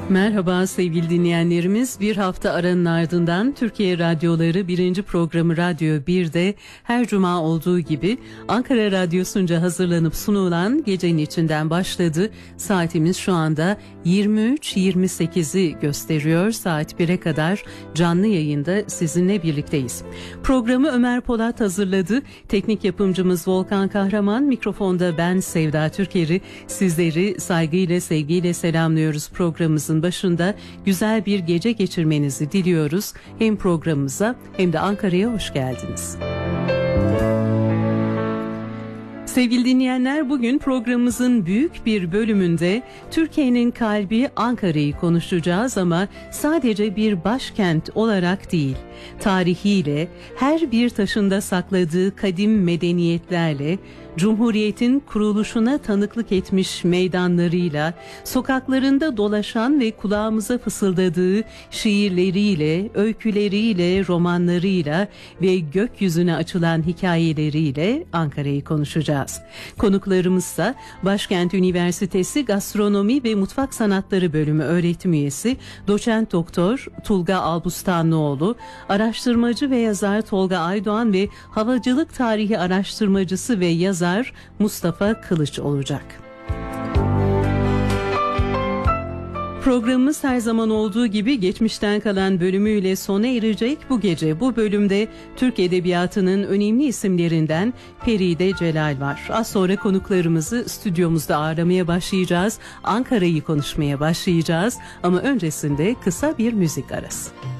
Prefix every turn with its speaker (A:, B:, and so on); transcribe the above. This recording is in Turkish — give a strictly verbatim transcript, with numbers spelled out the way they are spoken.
A: Merhaba sevgili dinleyenlerimiz. Bir hafta aranın ardından Türkiye Radyoları birinci programı Radyo bir'de her cuma olduğu gibi Ankara Radyosu'nca hazırlanıp sunulan Gecenin İçinden başladı. Saatimiz şu anda yirmi üç yirmi sekizi gösteriyor. Saat bir'e kadar canlı yayında sizinle birlikteyiz. Programı Ömer Polat hazırladı. Teknik yapımcımız Volkan Kahraman, mikrofonda ben Sevda Türker'i. Sizleri saygıyla, sevgiyle selamlıyoruz. Programımızın başında güzel bir gece geçirmenizi diliyoruz. Hem programımıza hem de Ankara'ya hoş geldiniz. Sevgili dinleyenler, bugün programımızın büyük bir bölümünde Türkiye'nin kalbi Ankara'yı konuşacağız ama sadece bir başkent olarak değil, tarihiyle, her bir taşında sakladığı kadim medeniyetlerle, Cumhuriyet'in kuruluşuna tanıklık etmiş meydanlarıyla, sokaklarında dolaşan ve kulağımıza fısıldadığı şiirleriyle, öyküleriyle, romanlarıyla ve gökyüzüne açılan hikayeleriyle Ankara'yı konuşacağız. Konuklarımızsa Başkent Üniversitesi Gastronomi ve Mutfak Sanatları Bölümü öğretim üyesi Doçent Doktor Tulga Albustanlıoğlu, araştırmacı ve yazar Tolga Aydoğan ve havacılık tarihi araştırmacısı ve yazar Mustafa Kılıç olacak. Programımız her zaman olduğu gibi geçmişten kalan bölümüyle sona erecek. Bu gece bu bölümde Türk Edebiyatı'nın önemli isimlerinden Feride Celal var. Az sonra konuklarımızı stüdyomuzda ağırlamaya başlayacağız. Ankara'yı konuşmaya başlayacağız ama öncesinde kısa bir müzik arası.